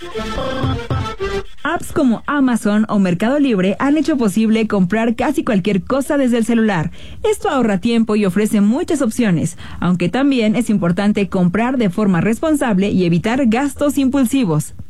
Apps como Amazon o Mercado Libre han hecho posible comprar casi cualquier cosa desde el celular. Esto ahorra tiempo y ofrece muchas opciones, aunque también es importante comprar de forma responsable y evitar gastos impulsivos.